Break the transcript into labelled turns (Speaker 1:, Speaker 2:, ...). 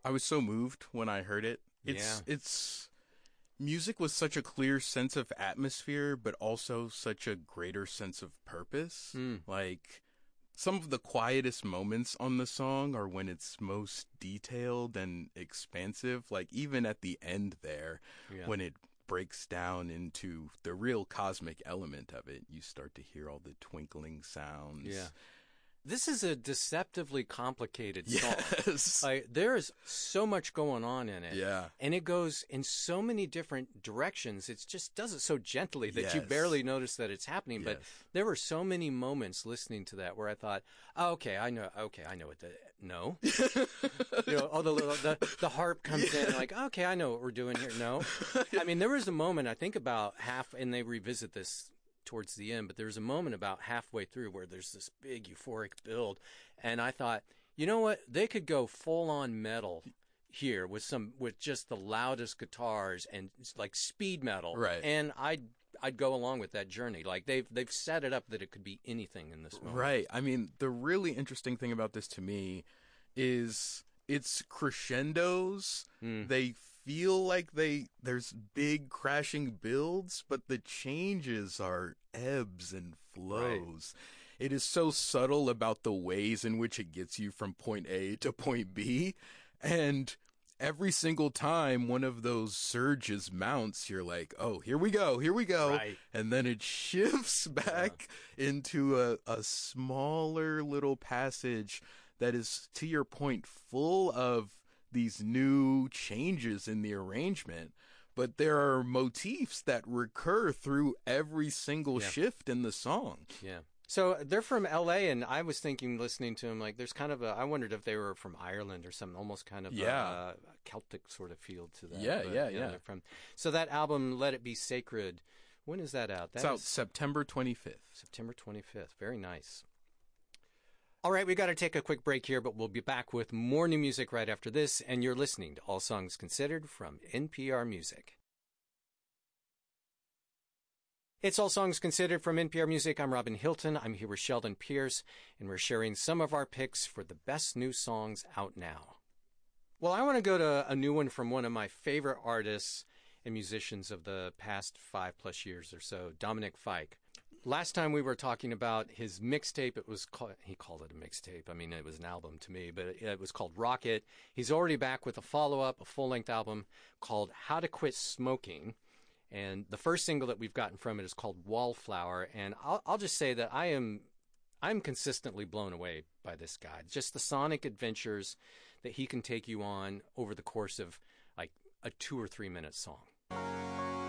Speaker 1: I was so moved when I heard it. It's music with such a clear sense of atmosphere, but also such a greater sense of purpose. Like, some of the quietest moments on the song are when it's most detailed and expansive. Like, even at the end there, when it breaks down into the real cosmic element of it, you start to hear all the twinkling sounds.
Speaker 2: Yeah. This is a deceptively complicated song.
Speaker 1: Yes.
Speaker 2: Like, there is so much going on in it.
Speaker 1: Yeah.
Speaker 2: And it goes in so many different directions. It just does it so gently that you
Speaker 1: Yes.
Speaker 2: barely notice that it's happening.
Speaker 1: Yes.
Speaker 2: But there were so many moments listening to that where I thought, oh, I know what no. The harp comes in, like, okay, I know what we're doing here. No. I mean, there was a moment, I think about half, and they revisit this towards the end, but there's a moment about halfway through where there's this big euphoric build, and I thought, you know what, they could go full on metal here with just the loudest guitars and like speed metal,
Speaker 1: right?
Speaker 2: And I'd go along with that journey. Like they've set it up that it could be anything in this moment,
Speaker 1: right? I mean, the really interesting thing about this to me is its crescendos. They feel like there's big crashing builds, but the changes are ebbs and flows. Right. It is so subtle about the ways in which it gets you from point A to point B, and every single time one of those surges mounts, you're like, oh, here we go.
Speaker 2: Right.
Speaker 1: And then it shifts back into a smaller little passage that is, to your point, full of these new changes in the arrangement. But there are motifs that recur through every single shift in the song.
Speaker 2: Yeah. So they're from L.A., and I was thinking, listening to them, like there's kind of I wondered if they were from Ireland or something, almost kind of a Celtic sort of feel to that.
Speaker 1: Yeah.
Speaker 2: So that album, Let It Be Sacred, when is that out?
Speaker 1: It's out September 25th.
Speaker 2: September 25th. Very nice. All right, we got to take a quick break here, but we'll be back with more new music right after this, and you're listening to All Songs Considered from NPR Music. It's All Songs Considered from NPR Music. I'm Robin Hilton. I'm here with Sheldon Pierce, and we're sharing some of our picks for the best new songs out now. Well, I want to go to a new one from one of my favorite artists and musicians of the past 5+ years or so, Dominic Fike. Last time we were talking about his mixtape, he called it a mixtape. I mean, it was an album to me, but it was called Rocket. He's already back with a follow-up, a full-length album called How to Quit Smoking. And the first single that we've gotten from it is called Wallflower. And I'll just say that I'm consistently blown away by this guy. Just the sonic adventures that he can take you on over the course of like a 2 or 3 minute song.